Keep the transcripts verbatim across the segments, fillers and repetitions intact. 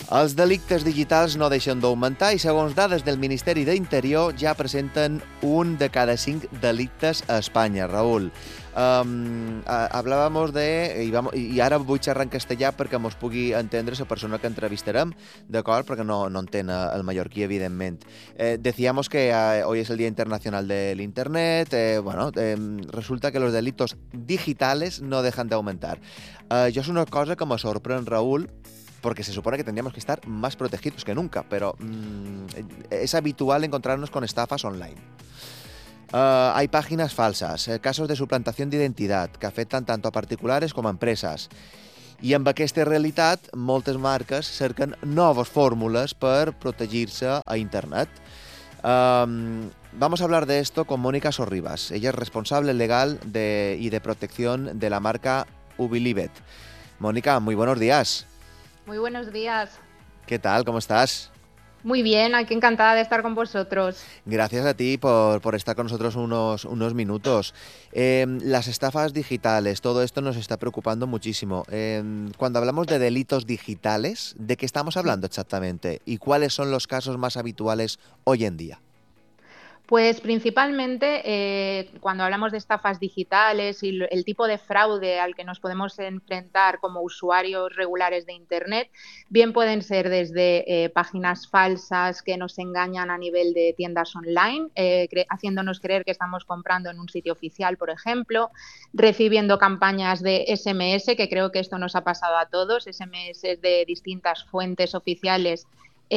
Els delictes digitals no deixen d'augmentar i, segons dades del Ministeri d'Interior, ja presenten un de cada cinc delictes a Espanya, Raül. Um, hablábamos de... I, vamos, I ara vull xerrar en castellà perquè mos pugui entendre la persona que entrevistarem, d'acord? Perquè no, no entén el mallorquí, evidentment. Eh, decíamos que eh, hoy es el Día Internacional del Internet. Eh, bueno, eh, resulta que los delitos digitales no dejan de aumentar. Eh, yo es una cosa que me sorprende, Raúl, porque se supone que tendríamos que estar más protegidos que nunca, pero mmm, es habitual encontrarnos con estafas online. Uh, hay páginas falsas, eh, casos de suplantación de identitat que afecten tant a particulares com a empreses. I amb aquesta realitat, moltes marques cerquen noves fórmules per protegir-se a internet. Um, vamos a hablar de esto con Mónica Sorribas. Ella es responsable legal de, y de protección de la marca Ubilibet. Mónica, muy buenos días. Muy buenos días. ¿Qué tal? ¿Cómo estás? Muy bien, aquí encantada de estar con vosotros. Gracias a ti por, por estar con nosotros unos, unos minutos. Eh, las estafas digitales, todo esto nos está preocupando muchísimo. Eh, cuando hablamos de delitos digitales, ¿de qué estamos hablando exactamente? ¿Y cuáles son los casos más habituales hoy en día? Pues principalmente eh, cuando hablamos de estafas digitales y el tipo de fraude al que nos podemos enfrentar como usuarios regulares de Internet, bien pueden ser desde eh, páginas falsas que nos engañan a nivel de tiendas online, eh, cre- haciéndonos creer que estamos comprando en un sitio oficial, por ejemplo, recibiendo campañas de S M S, que creo que esto nos ha pasado a todos, S M S de distintas fuentes oficiales,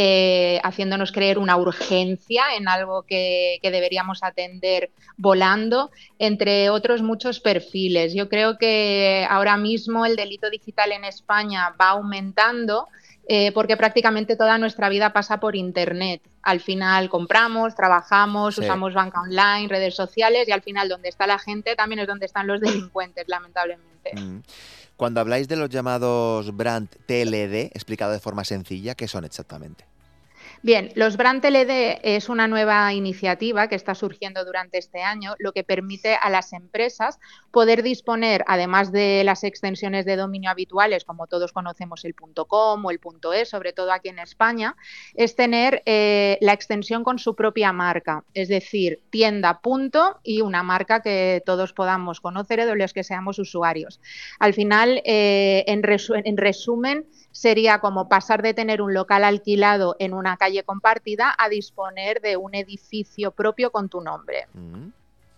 Eh, haciéndonos creer una urgencia en algo que, que deberíamos atender volando, entre otros muchos perfiles. Yo creo que ahora mismo el delito digital en España va aumentando eh, porque prácticamente toda nuestra vida pasa por Internet. Al final compramos, trabajamos, Sí. usamos banca online, redes sociales y al final donde está la gente también es donde están los delincuentes, lamentablemente. Mm. Cuando habláis de los llamados brand T L D, explicado de forma sencilla, ¿qué son exactamente? Bien, los Brand L D es una nueva iniciativa que está surgiendo durante este año, lo que permite a las empresas poder disponer, además de las extensiones de dominio habituales, como todos conocemos el .com o el .es, sobre todo aquí en España, es tener eh, la extensión con su propia marca, es decir, tienda punto y una marca que todos podamos conocer y de los que seamos usuarios. Al final, eh, en, resu en resumen, sería como pasar de tener un local alquilado en una calle compartida a disponer de un edificio propio con tu nombre. Mm.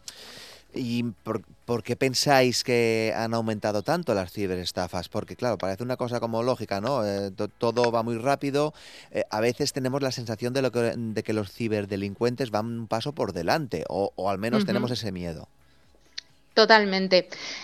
¿Y por, por qué pensáis que han aumentado tanto las ciberestafas? Porque, claro, parece una cosa como lógica, ¿no? Eh, to, todo va muy rápido. Eh, a veces tenemos la sensación de, lo que, de que los ciberdelincuentes van un paso por delante, o, o al menos Uh-huh. tenemos ese miedo. Totalmente.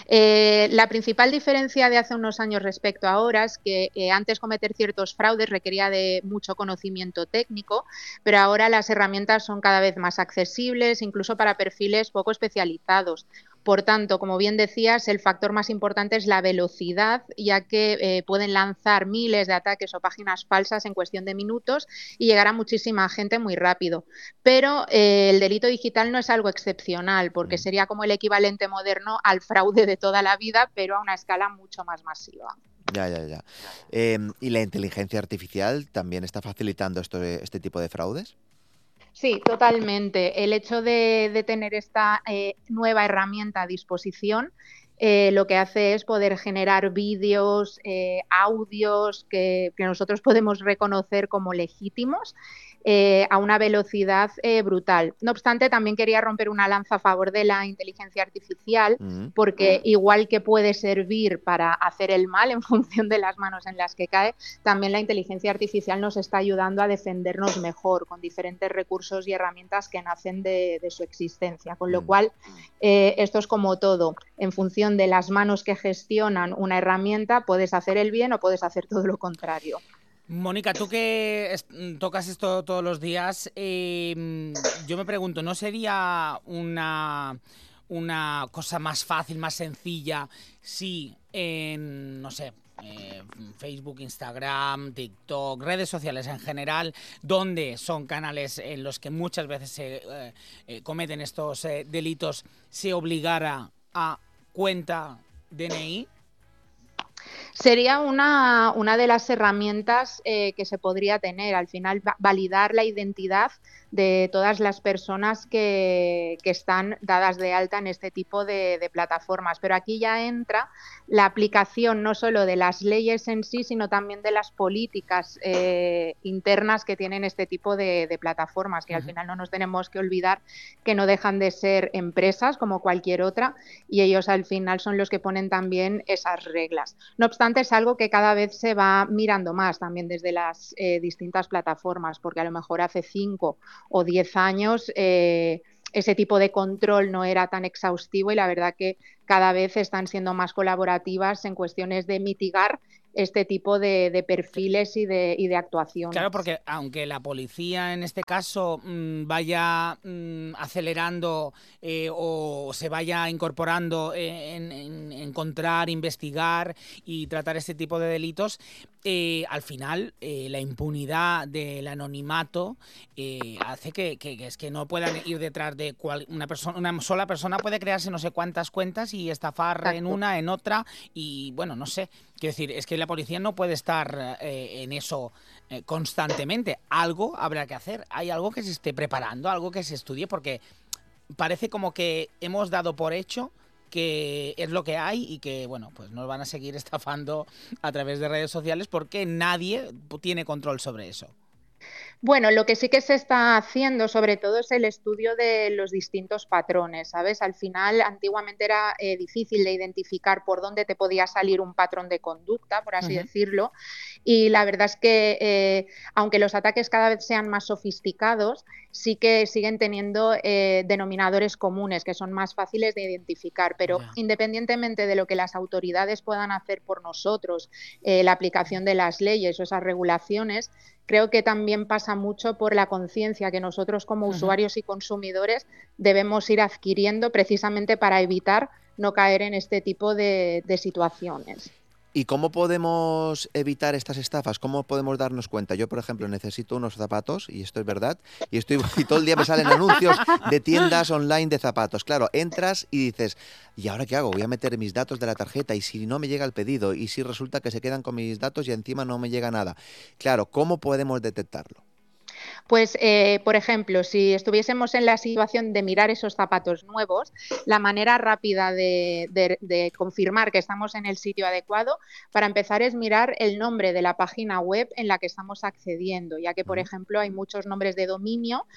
Eh, la principal diferencia de hace unos años respecto a ahora es que eh, antes cometer ciertos fraudes requería de mucho conocimiento técnico, pero ahora las herramientas son cada vez más accesibles, incluso para perfiles poco especializados. Por tanto, como bien decías, el factor más importante es la velocidad, ya que eh, pueden lanzar miles de ataques o páginas falsas en cuestión de minutos y llegar a muchísima gente muy rápido. Pero eh, el delito digital no es algo excepcional, porque sería como el equivalente moderno al fraude de toda la vida, pero a una escala mucho más masiva. Ya, ya, ya. Eh, ¿Y la inteligencia artificial también está facilitando esto, este tipo de fraudes? Sí, totalmente. El hecho de, de tener esta eh, nueva herramienta a disposición eh, lo que hace es poder generar vídeos, eh, audios que, que nosotros podemos reconocer como legítimos eh, a una velocidad eh, brutal. No obstante, también quería romper una lanza a favor de la inteligencia artificial, Mm. porque igual que puede servir para hacer el mal en función de las manos en las que cae, también la inteligencia artificial nos está ayudando a defendernos mejor con diferentes recursos y herramientas que nacen de, de su existencia. Con lo Mm. cual, eh, esto es como todo. En función de las manos que gestionan una herramienta, puedes hacer el bien o puedes hacer todo lo contrario. Mónica, tú que es, tocas esto todos los días, eh, yo me pregunto, ¿no sería una, una cosa más fácil, más sencilla si en, no sé, eh, Facebook, Instagram, TikTok, redes sociales en general, donde son canales en los que muchas veces se eh, eh, cometen estos eh, delitos, se obligara a cuenta D N I? Sería una, una de las herramientas eh, que se podría tener, al final va validar la identidad de todas las personas que, que están dadas de alta en este tipo de, de plataformas. Pero aquí ya entra la aplicación no solo de las leyes en sí, sino también de las políticas eh, internas que tienen este tipo de, de plataformas, que al final no nos tenemos que olvidar que no dejan de ser empresas como cualquier otra y ellos al final son los que ponen también esas reglas. No obstante, es algo que cada vez se va mirando más también desde las eh, distintas plataformas, porque a lo mejor hace cinco o diez años eh, ese tipo de control no era tan exhaustivo y la verdad que cada vez están siendo más colaborativas en cuestiones de mitigar este tipo de, de perfiles y de, y de actuaciones. Claro, porque aunque la policía en este caso mmm, vaya mmm, acelerando eh, o se vaya incorporando en, en encontrar, investigar y tratar este tipo de delitos, eh, al final eh, la impunidad del anonimato eh, hace que, que, que es que no puedan ir detrás de cual, una persona, una sola persona puede crearse no sé cuántas cuentas y estafar Exacto. en una, en otra y bueno, no sé. Quiero decir, es que la policía no puede estar eh, en eso eh, constantemente. Algo habrá que hacer. Hay algo que se esté preparando, algo que se estudie, porque parece como que hemos dado por hecho que es lo que hay y que, bueno, pues nos van a seguir estafando a través de redes sociales porque nadie tiene control sobre eso. Bueno, lo que sí que se está haciendo, sobre todo, es el estudio de los distintos patrones, ¿sabes? Al final, antiguamente era eh, difícil de identificar por dónde te podía salir un patrón de conducta, por así uh-huh. decirlo, y la verdad es que, eh, aunque los ataques cada vez sean más sofisticados, sí que siguen teniendo eh, denominadores comunes que son más fáciles de identificar, pero yeah. independientemente de lo que las autoridades puedan hacer por nosotros, eh, la aplicación de las leyes o esas regulaciones, creo que también pasa mucho por la conciencia que nosotros como uh-huh. usuarios y consumidores debemos ir adquiriendo precisamente para evitar no caer en este tipo de, de situaciones. ¿Y cómo podemos evitar estas estafas? ¿Cómo podemos darnos cuenta? Yo, por ejemplo, necesito unos zapatos, y esto es verdad, y, estoy, y todo el día me salen anuncios de tiendas online de zapatos. Claro, entras y dices, ¿y ahora qué hago? Voy a meter mis datos de la tarjeta, y si no me llega el pedido, y si resulta que se quedan con mis datos y encima no me llega nada. Claro, ¿cómo podemos detectarlo? Pues, eh, por ejemplo, si estuviésemos en la situación de mirar esos zapatos nuevos, la manera rápida de, de, de confirmar que estamos en el sitio adecuado, para empezar, es mirar el nombre de la página web en la que estamos accediendo, ya que, por ejemplo, hay muchos nombres de dominio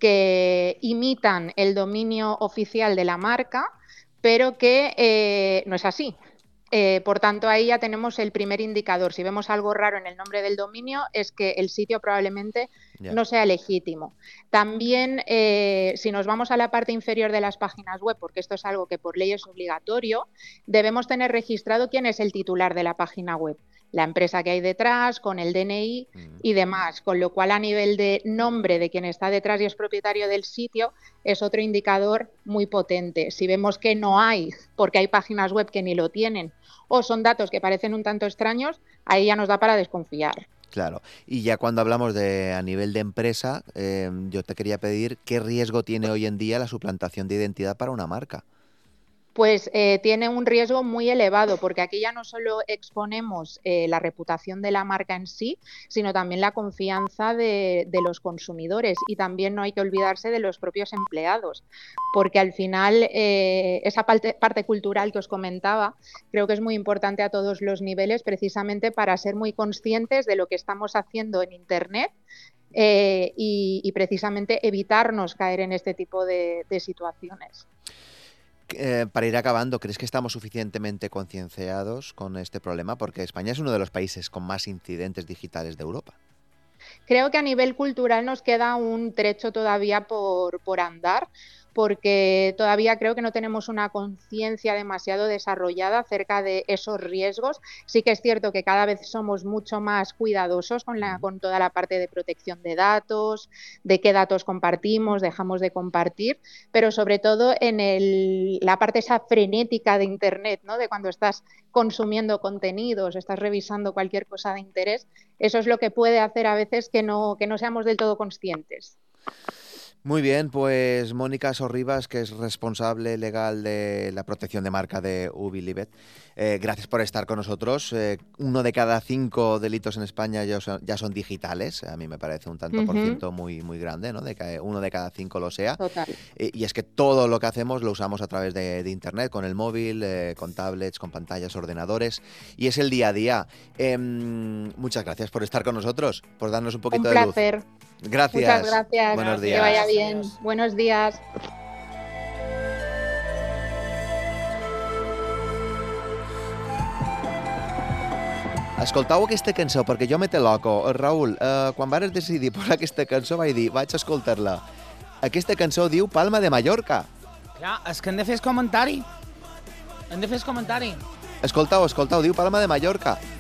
que imitan el dominio oficial de la marca, pero que eh, no es así. Eh, por tanto, ahí ya tenemos el primer indicador. Si vemos algo raro en el nombre del dominio, es que el sitio probablemente yeah. no sea legítimo. También, eh, si nos vamos a la parte inferior de las páginas web, porque esto es algo que por ley es obligatorio, debemos tener registrado quién es el titular de la página web, la empresa que hay detrás, con el D N I mm. y demás, con lo cual a nivel de nombre de quien está detrás y es propietario del sitio es otro indicador muy potente. Si vemos que no hay, porque hay páginas web que ni lo tienen, o son datos que parecen un tanto extraños, ahí ya nos da para desconfiar. Claro, y ya cuando hablamos de a nivel de empresa, eh, yo te quería pedir qué riesgo tiene hoy en día la suplantación de identidad para una marca. Pues eh, tiene un riesgo muy elevado, porque aquí ya no solo exponemos eh, la reputación de la marca en sí, sino también la confianza de, de los consumidores, y también no hay que olvidarse de los propios empleados, porque al final eh, esa parte, parte cultural que os comentaba creo que es muy importante a todos los niveles, precisamente para ser muy conscientes de lo que estamos haciendo en Internet eh, y, y precisamente evitarnos caer en este tipo de, de situaciones. Eh, para ir acabando, ¿crees que estamos suficientemente concienciados con este problema? Porque España es uno de los países con más incidentes digitales de Europa. Creo que a nivel cultural nos queda un trecho todavía por, por andar, porque todavía creo que no tenemos una conciencia demasiado desarrollada acerca de esos riesgos. Sí que es cierto que cada vez somos mucho más cuidadosos con, la, con toda la parte de protección de datos, de qué datos compartimos, dejamos de compartir, pero sobre todo en el, la parte esa frenética de Internet, ¿no? De cuando estás consumiendo contenidos, estás revisando cualquier cosa de interés, eso es lo que puede hacer a veces que no, que no seamos del todo conscientes. Muy bien, pues Mónica Sorribas, que es responsable legal de la protección de marca de Ubilibet, eh, gracias por estar con nosotros. Eh, uno de cada cinco delitos en España ya son, ya son digitales. A mí me parece un tanto uh-huh. por ciento muy, muy grande, ¿no? De que uno de cada cinco lo sea. Total. Eh, y es que todo lo que hacemos lo usamos a través de, de Internet, con el móvil, eh, con tablets, con pantallas, ordenadores. Y es el día a día. Eh, muchas gracias por estar con nosotros, por darnos un poquito un de luz. placer. Gracias. Muchas gracias. Buenos días. Que vaya bien. Buenos días. Escoltau aquesta cançó, perquè jo me té loco. Raül, eh, quan vares decidir posar aquesta cançó vaig dir, vaig escoltar-la. Aquesta cançó diu Palma de Mallorca. Clar, és que hem de fer el comentari. Hem de fer el comentari. Escoltau, escoltau, diu Palma de Mallorca.